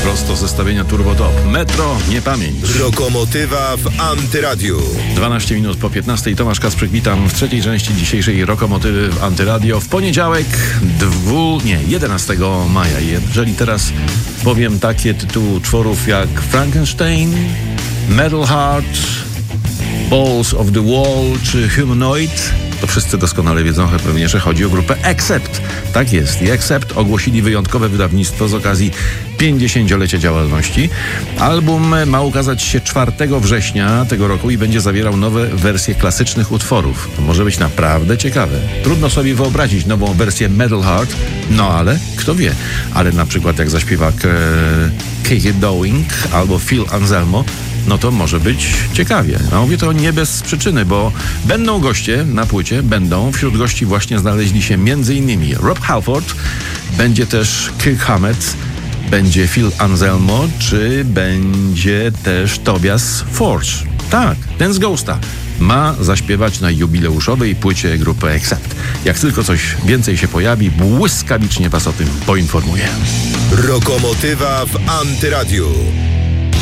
prosto z zestawienia Turbo Top. Metro, nie pamięć. Rokomotywa w Antyradiu. 12 minut po 15. Tomasz Kasprzyk, witam w trzeciej części dzisiejszej Rokomotywy w Antyradio. W poniedziałek 11 maja. Jeżeli teraz powiem takie tytuły utworów jak Frankenstein, Metal Heart, Balls of the Wall czy Humanoid, to wszyscy doskonale wiedzą pewnie, że chodzi o grupę Accept. Tak jest. I Accept ogłosili wyjątkowe wydawnictwo z okazji 50-lecia działalności. Album ma ukazać się 4 września tego roku i będzie zawierał nowe wersje klasycznych utworów. To może być naprawdę ciekawe. Trudno sobie wyobrazić nową wersję Metal Heart, no ale kto wie. Ale na przykład jak zaśpiewa Keke Dowing albo Phil Anselmo, no to może być ciekawie. A mówię to nie bez przyczyny, bo będą goście na płycie, wśród gości właśnie znaleźli się m.in. Rob Halford, będzie też Kirk Hammett, będzie Phil Anselmo, czy będzie też Tobias Forge. Tak, ten z Ghosta ma zaśpiewać na jubileuszowej płycie grupy Accept. Jak tylko coś więcej się pojawi, błyskawicznie was o tym poinformuję. Rokomotywa w Antyradiu.